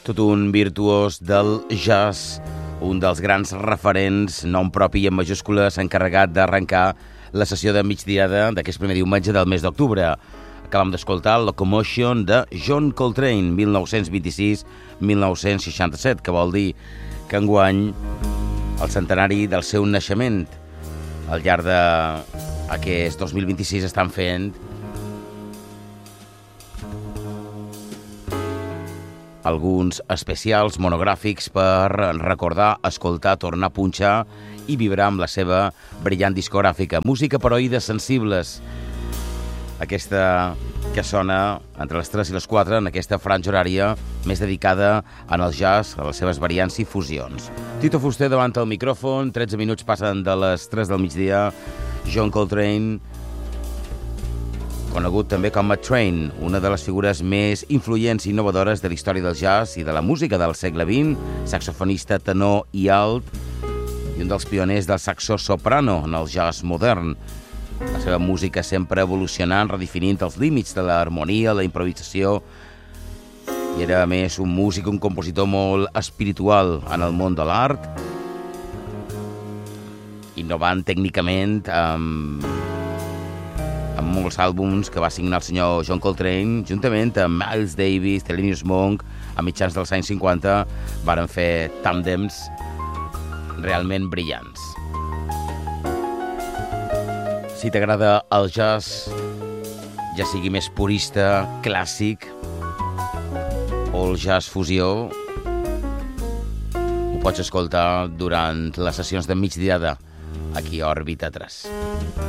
Tot un virtuós del jazz, un dels grans referents, nom propi i en majúscules, encarregat d'arrencar la sessió de migdiada d'aquest primer diumenge del mes d'octubre. Acabem d'escoltar Locomotion de John Coltrane, 1926-1967, que vol dir que enguany el centenari del seu naixement. Al llarg d'aquest 2026 estan fent alguns especials monogràfics per recordar, escoltar, tornar a punxar i vibrar amb la seva brillant discogràfica. Música per oïdes sensibles. Aquesta que sona entre les 3 i les 4 en aquesta franja horària més dedicada en el jazz, a les seves variants i fusions. Tito Fuster davant el micròfon, 13 minuts passen de les 3 del migdia. John Coltrane, conegut també com a Train, una de les figures més influents i innovadores de la història del jazz i de la música del segle XX, saxofonista tenor i alt, i un dels pioners del saxo soprano en el jazz modern. La seva música sempre evolucionant, redefinint els límits de l'harmonia, la improvisació, i era, a més, un músic, un compositor molt espiritual en el món de l'art, innovant tècnicament amb molts àlbums que va signar el senyor John Coltrane, juntament amb Miles Davis, Thelonious Monk. A mitjans dels anys 50 varen fer tàndems realment brillants. Si t'agrada el jazz, ja sigui més purista, clàssic, o el jazz fusió, ho pots escoltar durant les sessions de migdiada aquí a Òrbita 3.